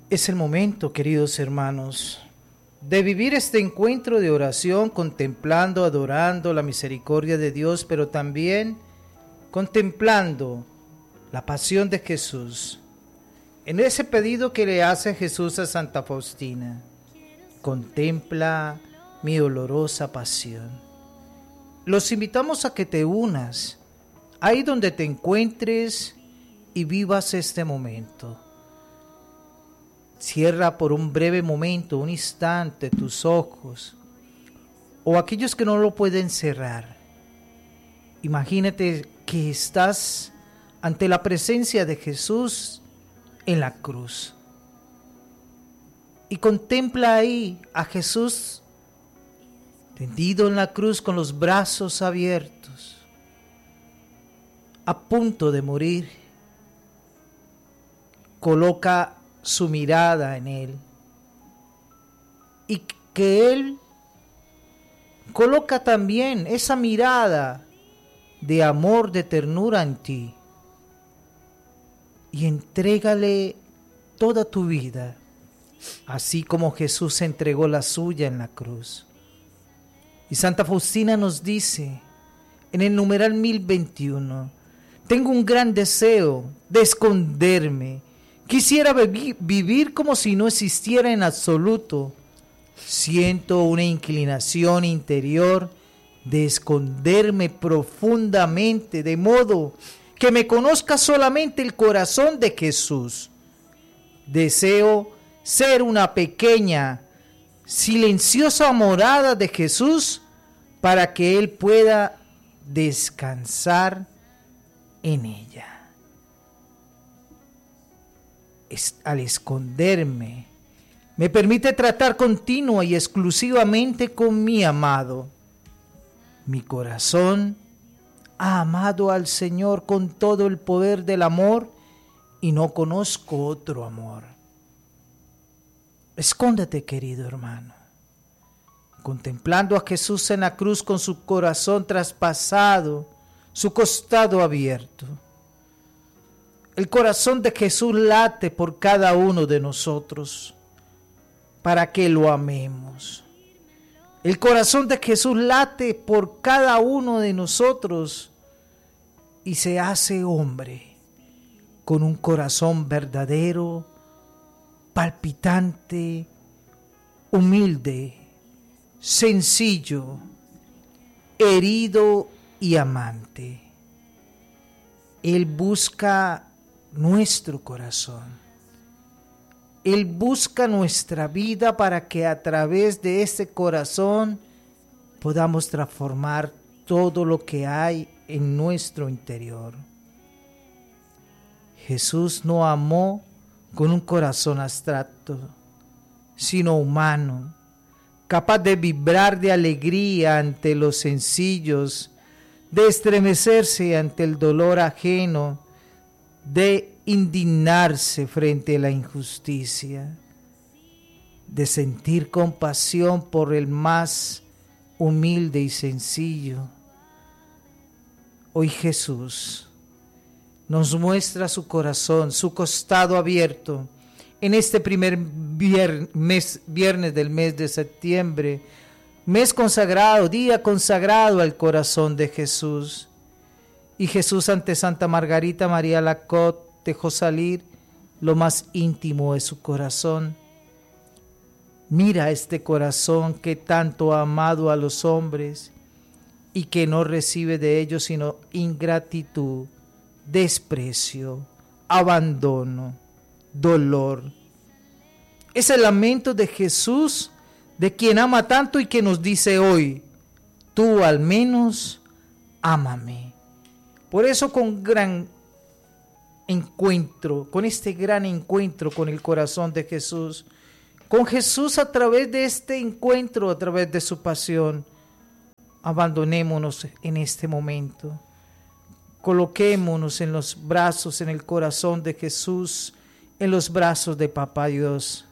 Es el momento, queridos hermanos, de vivir este encuentro de oración contemplando, adorando la misericordia de Dios, pero también contemplando la pasión de Jesús. En ese pedido que le hace Jesús a Santa Faustina, contempla mi dolorosa pasión. Los invitamos a que te unas ahí donde te encuentres y vivas este momento. Cierra por un breve momento, un instante, tus ojos, o aquellos que no lo pueden cerrar. Imagínate que estás ante la presencia de Jesús en la cruz. Y contempla ahí a Jesús tendido en la cruz con los brazos abiertos, a punto de morir. Coloca su mirada en Él y que Él coloca también esa mirada de amor, de ternura en ti, y entrégale toda tu vida, así como Jesús entregó la suya en la cruz. Y Santa Faustina nos dice en el numeral 1021, tengo un gran deseo de esconderme. Quisiera vivir como si no existiera en absoluto. Siento una inclinación interior de esconderme profundamente, de modo que me conozca solamente el corazón de Jesús. Deseo ser una pequeña, silenciosa morada de Jesús para que Él pueda descansar en ella. Al esconderme, me permite tratar continua y exclusivamente con mi amado. Mi corazón ha amado al Señor con todo el poder del amor y no conozco otro amor. Escóndete, querido hermano, contemplando a Jesús en la cruz con su corazón traspasado, su costado abierto. El corazón de Jesús late por cada uno de nosotros para que lo amemos. El corazón de Jesús late por cada uno de nosotros y se hace hombre con un corazón verdadero, palpitante, humilde, sencillo, herido y amante. Él busca nuestro corazón. Él busca nuestra vida para que a través de ese corazón podamos transformar todo lo que hay en nuestro interior. Jesús no amó con un corazón abstracto, sino humano, capaz de vibrar de alegría ante los sencillos, de estremecerse ante el dolor ajeno, de indignarse frente a la injusticia, de sentir compasión por el más humilde y sencillo. Hoy Jesús nos muestra su corazón, su costado abierto, en este primer viernes del mes de septiembre, mes consagrado, día consagrado al corazón de Jesús. Y Jesús ante Santa Margarita María Lacotte dejó salir lo más íntimo de su corazón. Mira este corazón que tanto ha amado a los hombres y que no recibe de ellos sino ingratitud, desprecio, abandono, dolor. Es el lamento de Jesús, de quien ama tanto y que nos dice hoy, tú al menos ámame. Por eso con este gran encuentro con el corazón de Jesús, con Jesús a través de este encuentro, a través de su pasión, abandonémonos en este momento. Coloquémonos en los brazos, en el corazón de Jesús, en los brazos de Papá Dios.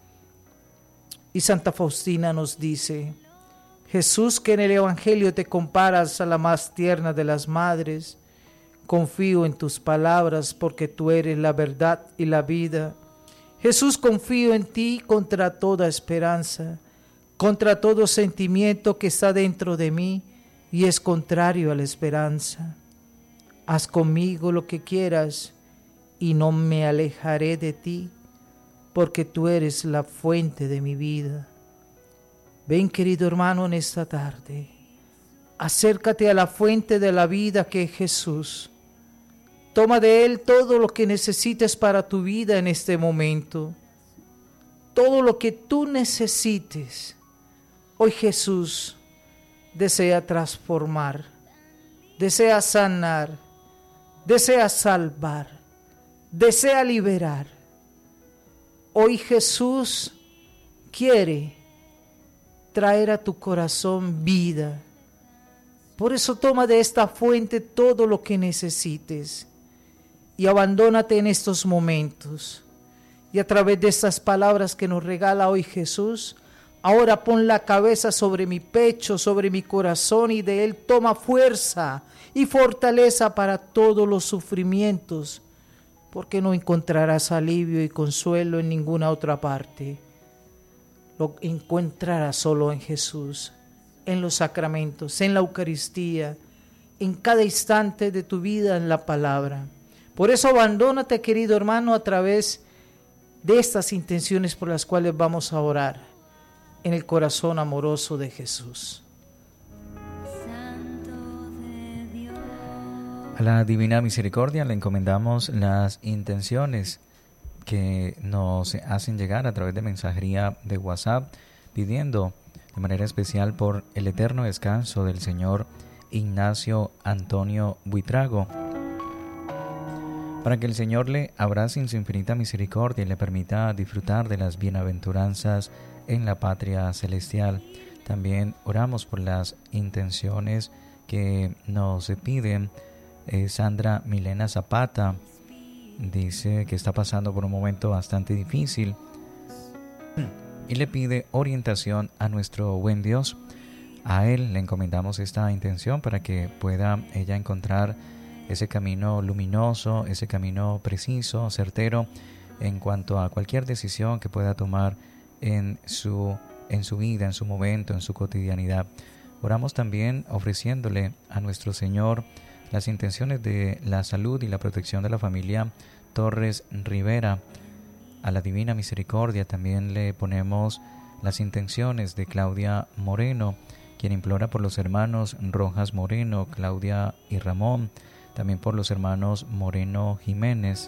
Y Santa Faustina nos dice, Jesús, que en el Evangelio te comparas a la más tierna de las madres, confío en tus palabras porque tú eres la verdad y la vida. Jesús, confío en ti contra toda esperanza, contra todo sentimiento que está dentro de mí y es contrario a la esperanza. Haz conmigo lo que quieras y no me alejaré de ti, porque tú eres la fuente de mi vida. Ven, querido hermano, en esta tarde. Acércate a la fuente de la vida que es Jesús. Toma de Él todo lo que necesites para tu vida en este momento. Todo lo que tú necesites. Hoy Jesús desea transformar, desea sanar, desea salvar, desea liberar. Hoy Jesús quiere traer a tu corazón vida. Por eso toma de esta fuente todo lo que necesites y abandónate en estos momentos. Y a través de estas palabras que nos regala hoy Jesús, ahora pon la cabeza sobre mi pecho, sobre mi corazón, y de él toma fuerza y fortaleza para todos los sufrimientos, porque no encontrarás alivio y consuelo en ninguna otra parte. Lo encontrarás solo en Jesús, en los sacramentos, en la Eucaristía, en cada instante de tu vida, en la palabra. Por eso abandónate, querido hermano, a través de estas intenciones por las cuales vamos a orar en el corazón amoroso de Jesús. A la Divina Misericordia le encomendamos las intenciones que nos hacen llegar a través de mensajería de WhatsApp, pidiendo de manera especial por el eterno descanso del señor Ignacio Antonio Buitrago, para que el Señor le abrace en su infinita misericordia y le permita disfrutar de las bienaventuranzas en la patria celestial. También oramos por las intenciones que nos piden Sandra Milena Zapata. Dice que está pasando por un momento bastante difícil y le pide orientación a nuestro buen Dios. A Él le encomendamos esta intención para que pueda ella encontrar ese camino luminoso, ese camino preciso, certero en cuanto a cualquier decisión que pueda tomar en su vida, en su momento, en su cotidianidad. Oramos también ofreciéndole a nuestro Señor las intenciones de la salud y la protección de la familia Torres Rivera. A la Divina Misericordia también le ponemos las intenciones de Claudia Moreno, quien implora por los hermanos Rojas Moreno, Claudia y Ramón, también por los hermanos Moreno Jiménez.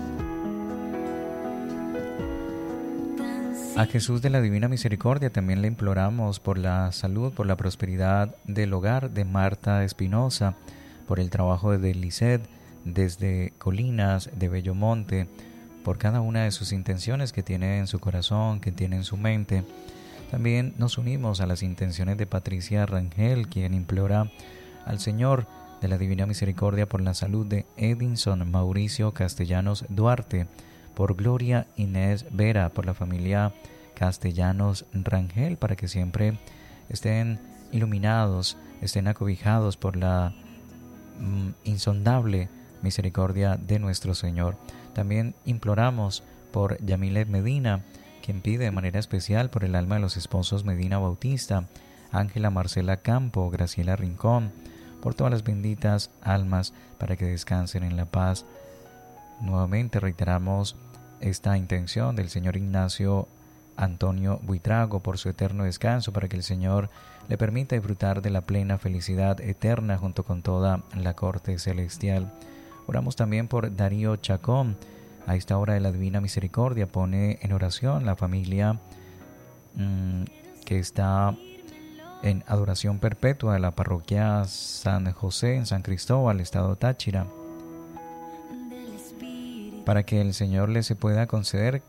A Jesús de la Divina Misericordia también le imploramos por la salud, por la prosperidad del hogar de Marta Espinosa, por el trabajo de Lisset desde Colinas de Bellomonte, por cada una de sus intenciones que tiene en su corazón, que tiene en su mente. También nos unimos a las intenciones de Patricia Rangel, quien implora al Señor de la Divina Misericordia por la salud de Edinson Mauricio Castellanos Duarte, por Gloria Inés Vera, por la familia Castellanos Rangel, para que siempre estén iluminados, estén acobijados por la insondable misericordia de nuestro Señor. También imploramos por Yamilet Medina, quien pide de manera especial por el alma de los esposos Medina Bautista, Ángela Marcela Campo, Graciela Rincón, por todas las benditas almas para que descansen en la paz. Nuevamente reiteramos esta intención del señor Ignacio Antonio Buitrago por su eterno descanso, para que el Señor le permita disfrutar de la plena felicidad eterna junto con toda la corte celestial. Oramos también por Darío Chacón. A esta hora de la Divina Misericordia pone en oración la familia que está en adoración perpetua de la parroquia San José en San Cristóbal, estado Táchira, para que el Señor les pueda conceder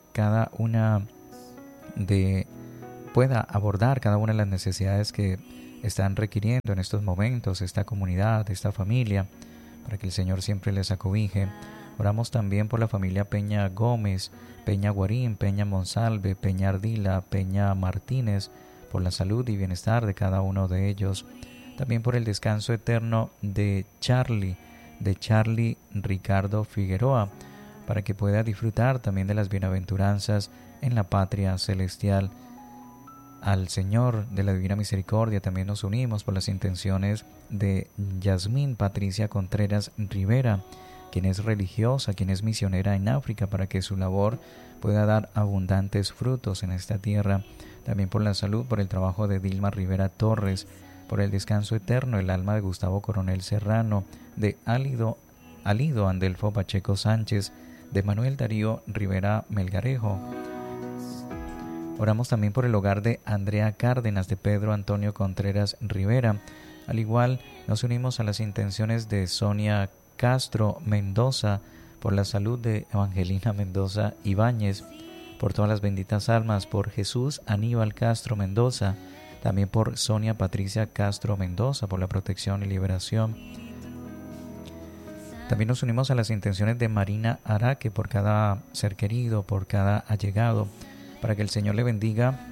pueda abordar cada una de las necesidades que están requiriendo en estos momentos esta comunidad, esta familia, para que el Señor siempre les acobije. Oramos también por la familia Peña Gómez, Peña Guarín, Peña Monsalve, Peña Ardila, Peña Martínez, por la salud y bienestar de cada uno de ellos. También por el descanso eterno de Charlie Ricardo Figueroa, para que pueda disfrutar también de las bienaventuranzas en la patria celestial. Al Señor de la Divina Misericordia también nos unimos por las intenciones de Yasmín Patricia Contreras Rivera, quien es religiosa, quien es misionera en África, para que su labor pueda dar abundantes frutos en esta tierra. También por la salud, por el trabajo de Dilma Rivera Torres, por el descanso eterno, el alma de Gustavo Coronel Serrano, de Alido Andelfo Pacheco Sánchez, de Manuel Darío Rivera Melgarejo. Oramos también por el hogar de Andrea Cárdenas, de Pedro Antonio Contreras Rivera. Al igual, nos unimos a las intenciones de Sonia Castro Mendoza, por la salud de Evangelina Mendoza Ibáñez, por todas las benditas almas, por Jesús Aníbal Castro Mendoza, también por Sonia Patricia Castro Mendoza, por la protección y liberación. También nos unimos a las intenciones de Marina Araque, por cada ser querido, por cada allegado, para que el Señor le bendiga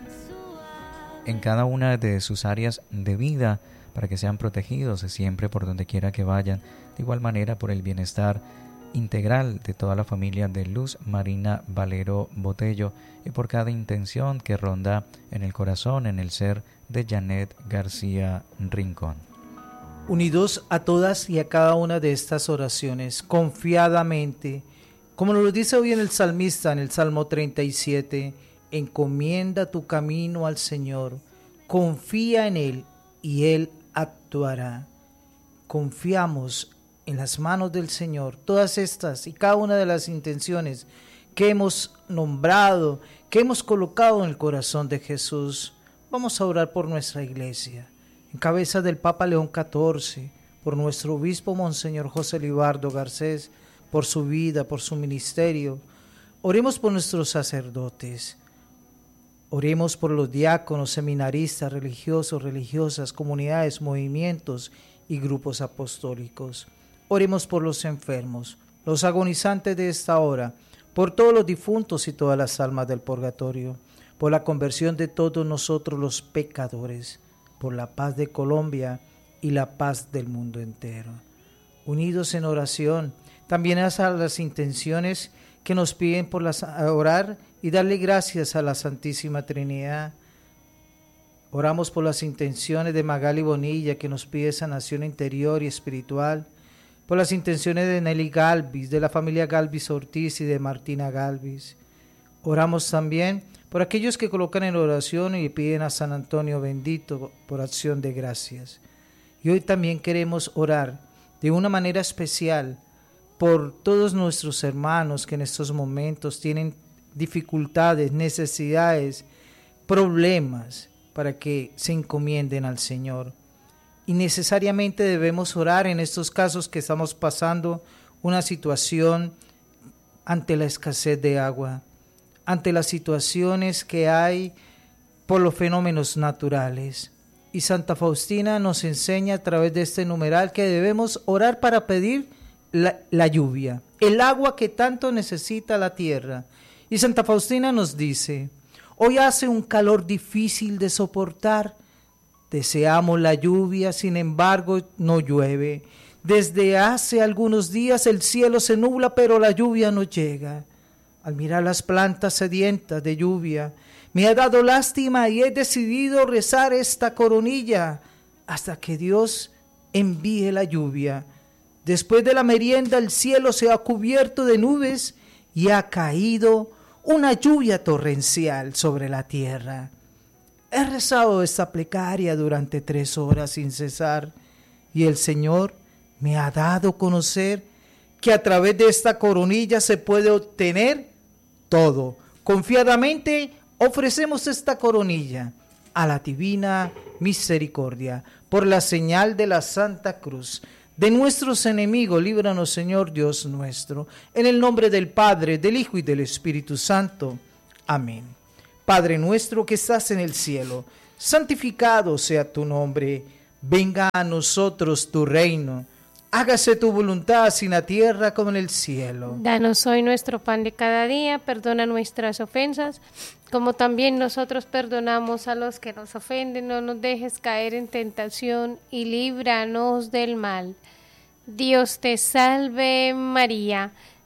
en cada una de sus áreas de vida, para que sean protegidos siempre por donde quiera que vayan. De igual manera, por el bienestar integral de toda la familia de Luz Marina Valero Botello, y por cada intención que ronda en el corazón, en el ser de Janet García Rincón. Unidos a todas y a cada una de estas oraciones, confiadamente, como nos lo dice hoy en el salmista, en el Salmo 37, encomienda tu camino al Señor, confía en Él y Él actuará. Confiamos en las manos del Señor todas estas y cada una de las intenciones que hemos nombrado, que hemos colocado en el corazón de Jesús. Vamos a orar por nuestra iglesia, en cabeza del Papa León XIV, por nuestro obispo Monseñor José Libardo Garcés, por su vida, por su ministerio. Oremos por nuestros sacerdotes. Oremos por los diáconos, seminaristas, religiosos, religiosas, comunidades, movimientos y grupos apostólicos. Oremos por los enfermos, los agonizantes de esta hora, por todos los difuntos y todas las almas del purgatorio, por la conversión de todos nosotros los pecadores, por la paz de Colombia y la paz del mundo entero. Unidos en oración, también a las intenciones que nos piden por orar y darle gracias a la Santísima Trinidad. Oramos por las intenciones de Magali Bonilla, que nos pide sanación interior y espiritual, por las intenciones de Nelly Galvis, de la familia Galvis Ortiz y de Martina Galvis. Oramos también por aquellos que colocan en oración y piden a San Antonio Bendito por acción de gracias. Y hoy también queremos orar de una manera especial por todos nuestros hermanos que en estos momentos tienen dificultades, necesidades, problemas, para que se encomienden al Señor. Y necesariamente debemos orar en estos casos que estamos pasando una situación ante la escasez de agua, ante las situaciones que hay por los fenómenos naturales. Y Santa Faustina nos enseña a través de este numeral que debemos orar para pedir la lluvia, el agua que tanto necesita la tierra. Y Santa Faustina nos dice: hoy hace un calor difícil de soportar. Deseamos la lluvia, sin embargo no llueve. Desde hace algunos días el cielo se nubla, pero la lluvia no llega. Al mirar las plantas sedientas de lluvia, me ha dado lástima y he decidido rezar esta coronilla hasta que Dios envíe la lluvia. Después de la merienda el cielo se ha cubierto de nubes y ha caído una lluvia torrencial sobre la tierra. He rezado esta plegaria durante 3 horas sin cesar y el Señor me ha dado a conocer que a través de esta coronilla se puede obtener todo. Confiadamente ofrecemos esta coronilla a la divina misericordia por la señal de la Santa Cruz. De nuestros enemigos, líbranos, Señor Dios nuestro, en el nombre del Padre, del Hijo y del Espíritu Santo. Amén. Padre nuestro que estás en el cielo, santificado sea tu nombre. Venga a nosotros tu reino. Hágase tu voluntad así en la tierra como en el cielo. Danos hoy nuestro pan de cada día, perdona nuestras ofensas, como también nosotros perdonamos a los que nos ofenden. No nos dejes caer en tentación y líbranos del mal. Dios te salve María,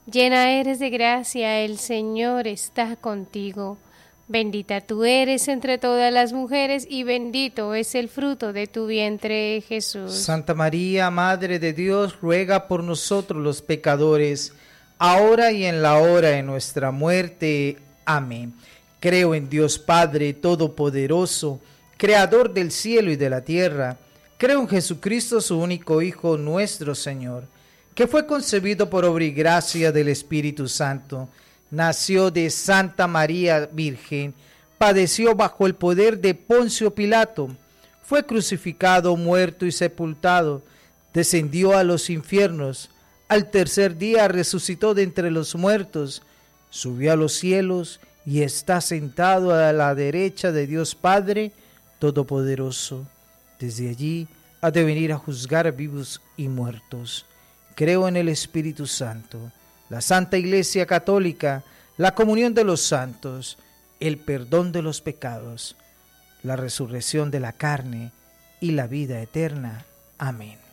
Llena eres de gracia, el Señor está contigo. Bendita tú eres entre todas las mujeres y bendito es el fruto de tu vientre, Jesús. Santa María, Madre de Dios, ruega por nosotros los pecadores, ahora y en la hora de nuestra muerte. Amén. Creo en Dios Padre Todopoderoso, Creador del cielo y de la tierra. Creo en Jesucristo, su único Hijo, nuestro Señor, que fue concebido por obra y gracia del Espíritu Santo. Nació de Santa María Virgen, padeció bajo el poder de Poncio Pilato, fue crucificado, muerto y sepultado, descendió a los infiernos, al tercer día resucitó de entre los muertos, subió a los cielos y está sentado a la derecha de Dios Padre Todopoderoso. Desde allí ha de venir a juzgar a vivos y muertos. Creo en el Espíritu Santo, la Santa Iglesia Católica, la comunión de los santos, el perdón de los pecados, la resurrección de la carne y la vida eterna. Amén.